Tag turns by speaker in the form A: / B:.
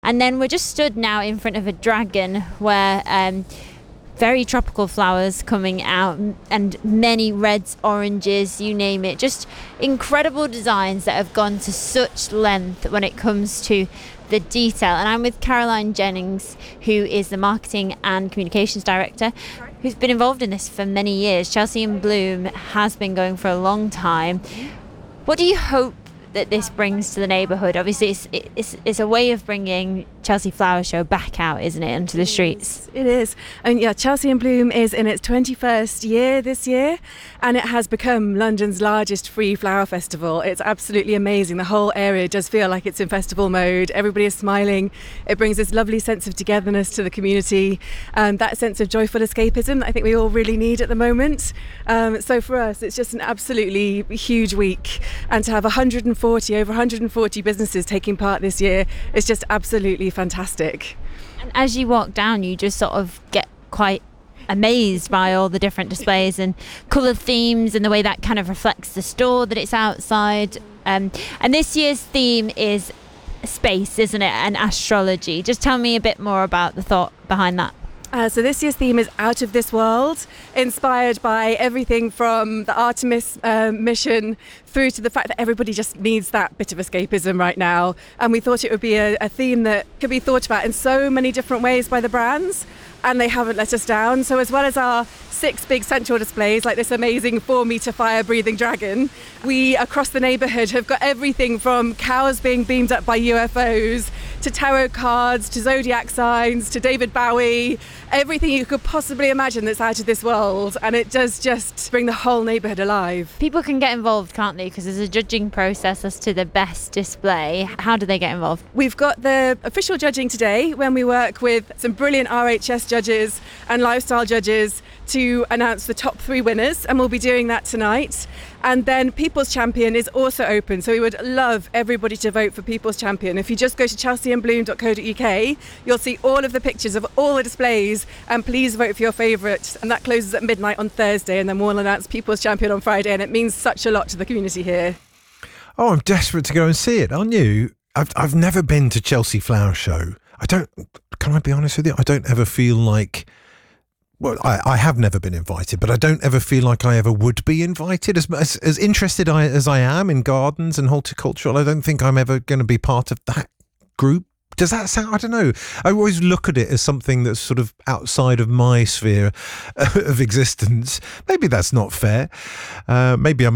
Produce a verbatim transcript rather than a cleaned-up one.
A: And then we're just stood now in front of a dragon where um, very tropical flowers coming out and many reds, oranges, you name it. Just incredible designs that have gone to such length when it comes to the detail. And I'm with Caroline Jennings, who is the marketing and communications director, who's been involved in this for many years. Chelsea and Bloom has been going for a long time. What do you hope that this brings to the neighbourhood? Obviously, it's, it's it's a way of bringing Chelsea Flower Show back out, isn't it, onto the streets?
B: It is. And yeah, Chelsea and Bloom is in its twenty-first year this year, and it has become London's largest free flower festival. It's absolutely amazing. The whole area does feel like it's in festival mode. Everybody is smiling. It brings this lovely sense of togetherness to the community, and that sense of joyful escapism that I think we all really need at the moment. Um, so for us, it's just an absolutely huge week, and to have one hundred forty, over one hundred forty businesses taking part this year is just absolutely fantastic.
A: And as you walk down, you just sort of get quite amazed by all the different displays and colour themes and the way that kind of reflects the store that it's outside. Um, and this year's theme is space, isn't it, and astrology. Just tell me a bit more about the thought behind that.
B: Uh, so this year's theme is Out of This World, inspired by everything from the Artemis uh, mission through to the fact that everybody just needs that bit of escapism right now. And we thought it would be a, a theme that could be thought about in so many different ways by the brands, and they haven't let us down. So as well as our six big central displays, like this amazing four metre fire-breathing dragon, we across the neighbourhood have got everything from cows being beamed up by U F Os to tarot cards to zodiac signs to David Bowie, everything you could possibly imagine that's out of this world, and it does just bring the whole neighbourhood alive.
A: People can get involved, can't they? Because there's a judging process as to the best display. How do they get involved?
B: We've got the official judging today, when we work with some brilliant R H S judges and lifestyle judges to announce the top three winners, and we'll be doing that tonight. And then People's Champion is also open, so we would love everybody to vote for People's Champion. If you just go to chelsea and bloom dot co dot uk, you'll see all of the pictures of all the displays, and please vote for your favourite. And that closes at midnight on Thursday, and then we'll announce People's Champion on Friday, and it means such a lot to the community here.
C: Oh, I'm desperate to go and see it, aren't you? I've I've never been to Chelsea Flower Show. I don't, can I be honest with you? I don't ever feel like, well, I, I have never been invited, but I don't ever feel like I ever would be invited. As as, as interested I, as I am in gardens and horticultural, I don't think I'm ever going to be part of that group. Does that sound, I don't know. I always look at it as something that's sort of outside of my sphere of existence. Maybe that's not fair. Uh, maybe I'm